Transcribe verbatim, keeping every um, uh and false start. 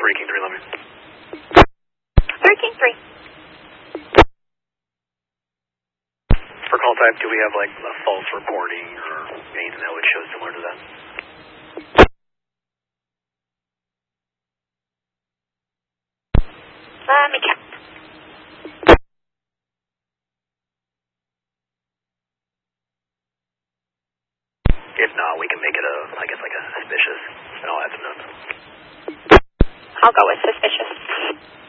three, King three, let me. three, King three. For call type, do we have like a false reporting or anything that would show similar to that? Let me check. If not, we can make it a, I guess like a suspicious, and I'll add some notes. I'll go with suspicious.